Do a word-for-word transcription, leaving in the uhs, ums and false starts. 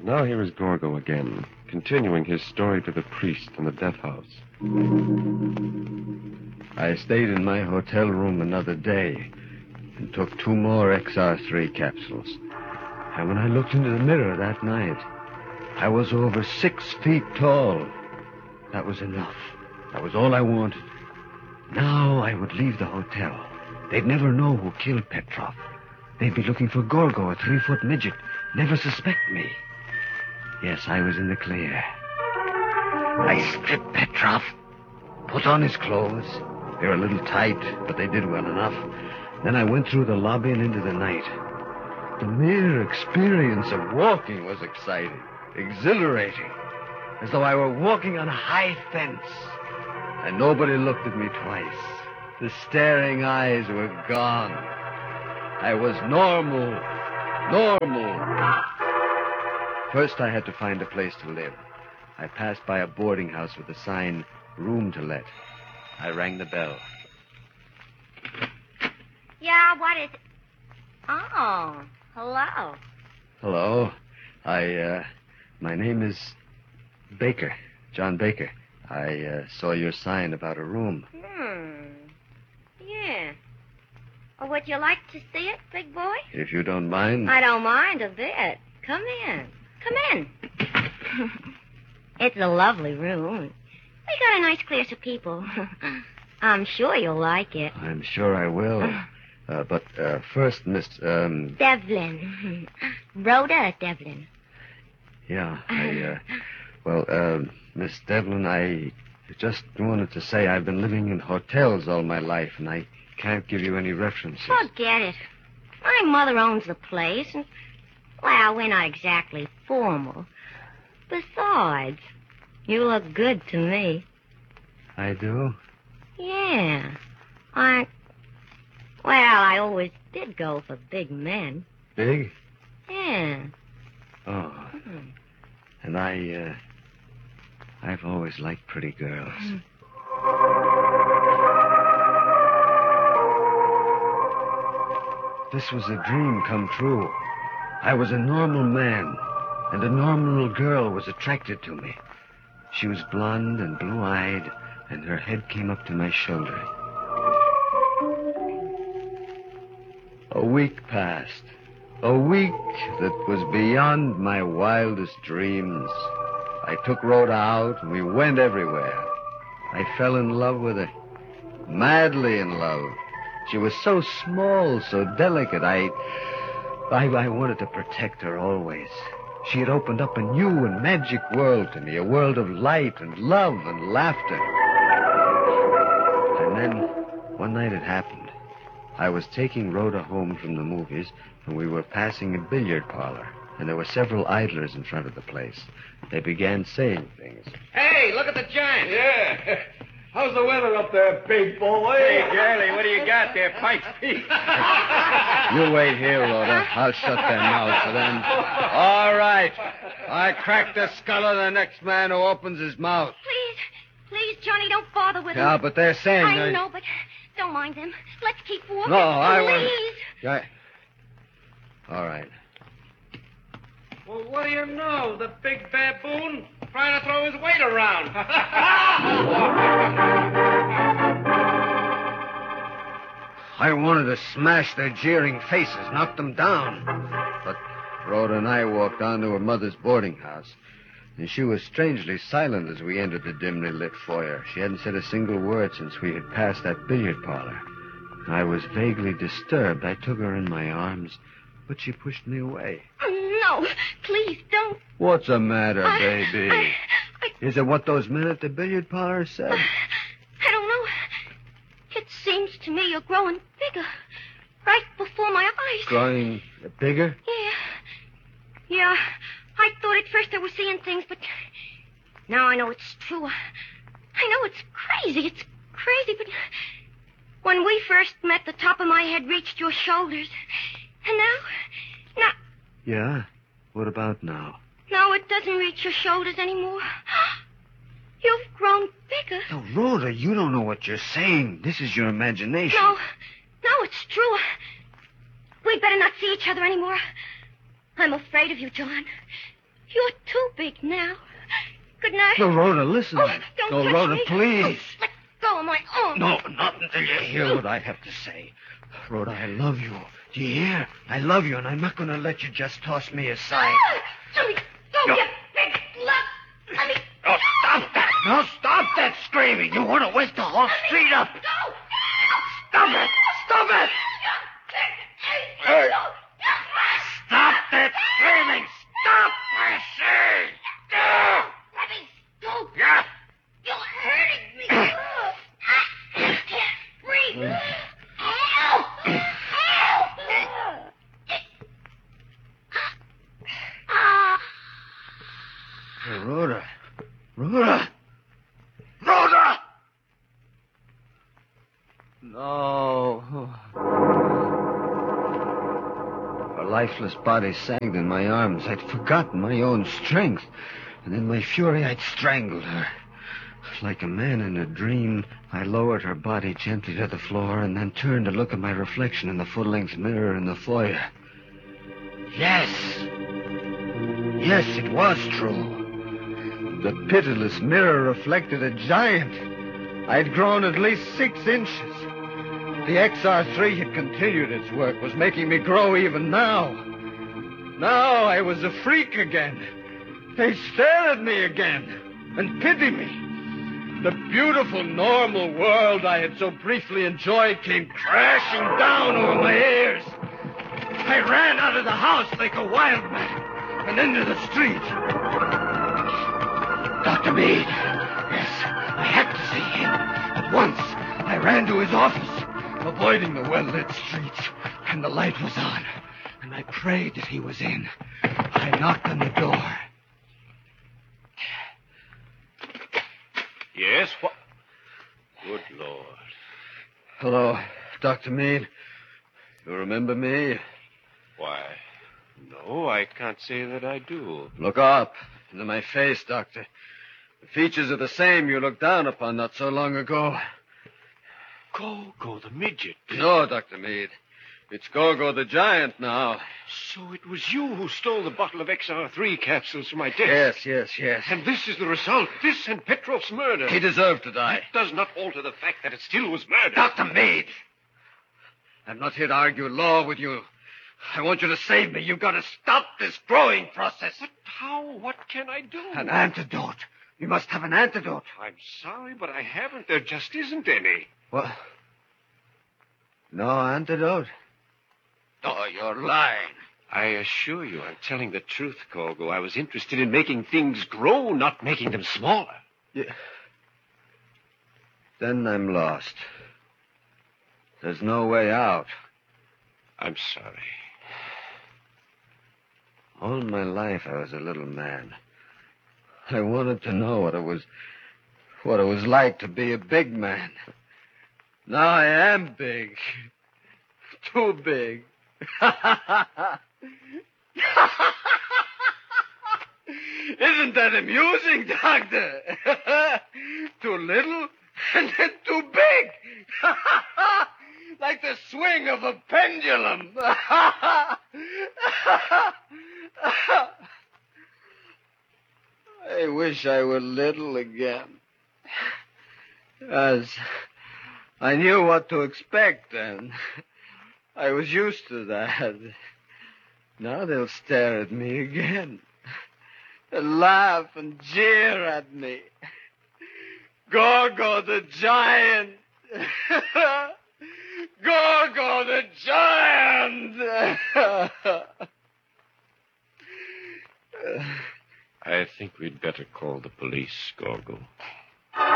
now here is Gorgo again, continuing his story to the priest in the death house. I stayed in my hotel room another day and took two more X R three capsules. And when I looked into the mirror that night, I was over six feet tall. That was enough. That was all I wanted. Now I would leave the hotel. They'd never know who killed Petrov. They'd be looking for Gorgo, a three-foot midget. Never suspect me. Yes, I was in the clear. I stripped Petrov, put on his clothes. They were a little tight, but they did well enough. Then I went through the lobby and into the night. The mere experience of walking was exciting, exhilarating, as though I were walking on a high fence. And nobody looked at me twice. The staring eyes were gone. I was normal, normal. First, I had to find a place to live. I passed by a boarding house with a sign, room to let. I rang the bell. Yeah, what is it? Oh, hello. Hello. I, uh, my name is Baker, John Baker. I uh, saw your sign about a room. Hmm. Yeah. Oh, would you like to see it, big boy? If you don't mind. I don't mind a bit. Come in. Come in. It's a lovely room. We got a nice class of people. I'm sure you'll like it. I'm sure I will. Uh, but uh, first, Miss... Um... Devlin. Rhoda Devlin. Yeah, I... Uh, well, uh, Miss Devlin, I just wanted to say I've been living in hotels all my life, and I can't give you any references. Forget it. My mother owns the place, and, well, we're not exactly formal. Besides, you look good to me. I do? Yeah. I... Well, I always did go for big men. Big? Yeah. Oh. Hmm. And I, uh... I've always liked pretty girls. Hmm. This was a dream come true. I was a normal man, and a normal girl was attracted to me. She was blonde and blue-eyed, and her head came up to my shoulder. A week passed. A week that was beyond my wildest dreams. I took Rhoda out, and we went everywhere. I fell in love with her. Madly in love. She was so small, so delicate. I, I, I wanted to protect her always. She had opened up a new and magic world to me, a world of light and love and laughter. And then, one night it happened. I was taking Rhoda home from the movies, and we were passing a billiard parlor, and there were several idlers in front of the place. They began saying things. Hey, look at the giant. Yeah. How's the weather up there, big boy? Hey, Charlie, what do you got there, Pikes Peak? You wait here, Rhoda. I'll shut their mouths for them. All right. I crack the skull of the next man who opens his mouth. Please, please, Johnny, don't bother with them. Yeah, but they're saying... I they... know, but don't mind them. Let's keep walking. No, I Please. won't. Yeah. All right. Well, what do you know? The big baboon trying to throw his weight around. I wanted to smash their jeering faces, knock them down. But Rhoda and I walked on to her mother's boarding house, and she was strangely silent as we entered the dimly lit foyer. She hadn't said a single word since we had passed that billiard parlor. I was vaguely disturbed. I took her in my arms, but she pushed me away. No, please don't. What's the matter, I, baby? I, I, Is it what those men at the billiard parlor said? I don't know. It seems to me you're growing bigger, right before my eyes. Growing bigger? Yeah. Yeah. I thought at first I was seeing things, but now I know it's true. I know it's crazy. It's crazy, but when we first met, the top of my head reached your shoulders. And now, now... Yeah? What about now? Now it doesn't reach your shoulders anymore. You've grown bigger. No, Rhoda, you don't know what you're saying. This is your imagination. No, no, it's true. We'd better not see each other anymore. I'm afraid of you, John. You're too big now. Good night. No, Rhoda, listen. Oh, don't no, touch Rhoda, me. please. Oh, let go of my arm. No, not until you hear what I have to say. Rhoda, I love you. Do you hear? I love you, and I'm not going to let you just toss me aside. Let me go, No. you big slut. Let me Oh, stop that. No, stop that screaming. You want to wake the whole street up. go. Stop it. Stop it. Hey. Stop that screaming. Stop, I say. Ah. Let me go. Yeah. You're hurting me. I can't breathe. Help! Help! Ah. Hey, Rhoda. Rhoda. Rhoda! No. Her lifeless body sagged in my arms. I'd forgotten my own strength. And in my fury, I'd strangled her. Like a man in a dream, I lowered her body gently to the floor and then turned to look at my reflection in the full-length mirror in the foyer. Yes. Yes, it was true. The pitiless mirror reflected a giant. I'd grown at least six inches. The X R three had continued its work, was making me grow even now. Now I was a freak again. They stared at me again and pitied me. The beautiful, normal world I had so briefly enjoyed came crashing down over my ears. I ran out of the house like a wild man and into the street. Doctor Meade. Yes, I had to see him. At once, I ran to his office, avoiding the well-lit streets, and the light was on. And I prayed that he was in. I knocked on the door. Yes, what? Good Lord. Hello, Doctor Meade. You remember me? Why, no, I can't say that I do. Look up into my face, Doctor. The features are the same you looked down upon not so long ago. Gogo the midget. No, Doctor Meade. It's Gogo the giant now. So it was you who stole the bottle of X R three capsules from my desk. Yes, yes, yes. And this is the result. This and Petrov's murder. He deserved to die. That does not alter the fact that it still was murder. Doctor Meade! I'm not here to argue law with you. I want you to save me. You've got to stop this growing process. But how? What can I do? An antidote. You must have an antidote. I'm sorry, but I haven't. There just isn't any. What? No antidote? Oh, you're lying. I assure you, I'm telling the truth, Gogo. I was interested in making things grow, not making them smaller. Yeah. Then I'm lost. There's no way out. I'm sorry. All my life I was a little man. I wanted to know what it was, what it was like to be a big man. Now I am big. Too big. Isn't that amusing, Doctor? Too little and then too big. Like the swing of a pendulum. I wish I were little again. As I knew what to expect then. I was used to that. Now they'll stare at me again. And laugh and jeer at me. Gogo the giant. Gogo the giant. I think we'd better call the police, Gogo.